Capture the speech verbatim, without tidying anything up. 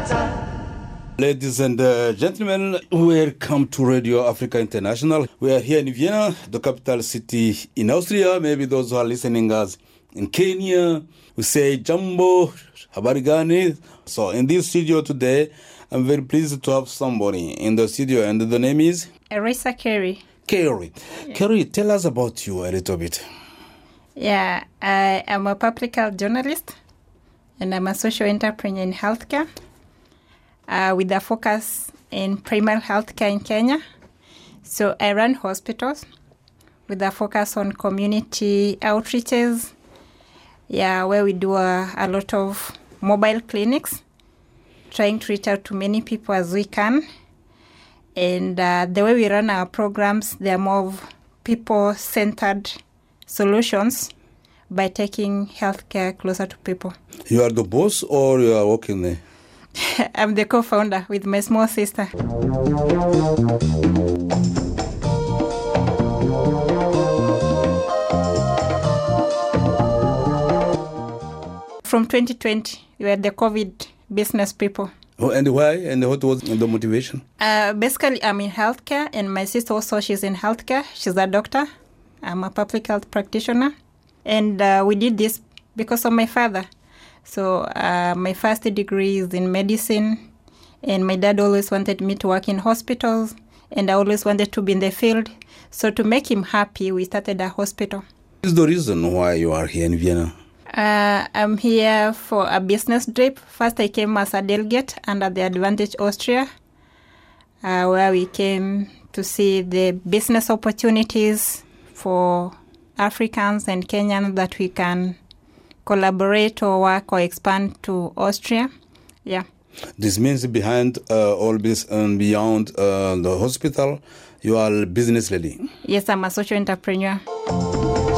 Ladies and uh, gentlemen, welcome to Radio Africa International. We are here in Vienna, the capital city in Austria. Maybe those who are listening us in Kenya, we say Jambo, habari gani. So in this studio today, I'm very pleased to have somebody in the studio, and the name is? Erisa Kerry. Kerry. Yeah. Kerry, tell us about you a little bit. Yeah, I am a public health journalist, and I'm a social entrepreneur in healthcare. Uh, with a focus in primary healthcare in Kenya. So I run hospitals with a focus on community outreaches, yeah, where we do a, a lot of mobile clinics, trying to reach out to many people as we can. And uh, the way we run our programs, they're more of people-centered solutions by taking healthcare closer to people. You are the boss or you are working there? I'm the co-founder with my small sister. From twenty twenty, we were the COVID business people. Oh, and why? And what was the motivation? Uh, basically, I'm in healthcare, and my sister also, she's in healthcare. She's a doctor. I'm a public health practitioner. And uh, we did this because of my father. So uh, my first degree is in medicine, and my dad always wanted me to work in hospitals, and I always wanted to be in the field. So to make him happy, we started a hospital. What is the reason why you are here in Vienna? Uh, I'm here for a business trip. First, I came as a delegate under the Advantage Austria, uh, where we came to see the business opportunities for Africans and Kenyans that we can collaborate or work or expand to Austria. Yeah. This means behind uh, all this and beyond uh, the hospital, you are a business lady. Yes, I'm a social entrepreneur.